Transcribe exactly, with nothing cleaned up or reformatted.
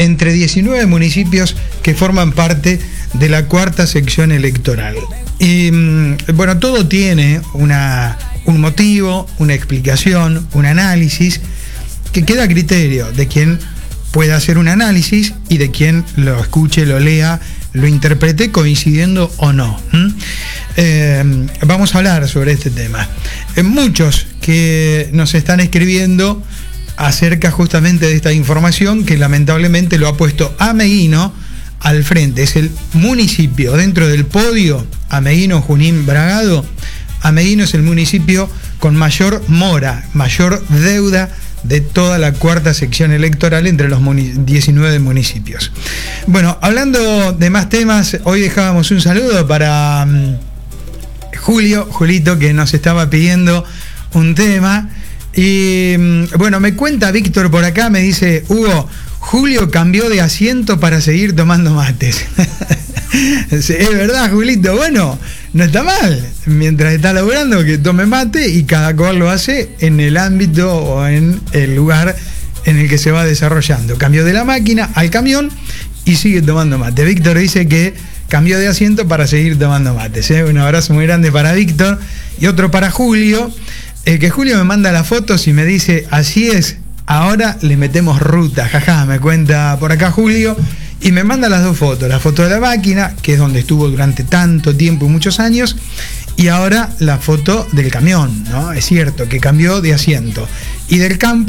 entre diecinueve municipios que forman parte de la cuarta sección electoral. Y bueno, todo tiene una, un motivo, una explicación, un análisis que queda a criterio de quien pueda hacer un análisis y de quien lo escuche, lo lea, lo interprete coincidiendo o no. ¿Mm? Eh, vamos a hablar sobre este tema. Eh, muchos que nos están escribiendo acerca justamente de esta información que lamentablemente lo ha puesto Ameguino al frente. Es el municipio dentro del podio, Ameguino, Junín, Bragado. Ameguino es el municipio con mayor mora, mayor deuda de toda la cuarta sección electoral entre los diecinueve municipios. Bueno, hablando de más temas, hoy dejábamos un saludo para um, Julio, Julito, que nos estaba pidiendo un tema. Y um, bueno, me cuenta Víctor por acá, me dice, Hugo, Julio cambió de asiento para seguir tomando mates. Es verdad, Julito, bueno, no está mal, mientras está laburando que tome mate y cada cual lo hace en el ámbito o en el lugar en el que se va desarrollando. Cambió de la máquina al camión y sigue tomando mate. Víctor dice que cambió de asiento para seguir tomando mates, ¿eh? Un abrazo muy grande para Víctor y otro para Julio, eh, que Julio me manda las fotos y me dice, así es, ahora le metemos ruta, jaja, me cuenta por acá Julio. Y me manda las dos fotos, la foto de la máquina, que es donde estuvo durante tanto tiempo y muchos años, y ahora la foto del camión, ¿no? Es cierto que cambió de asiento. Y del campo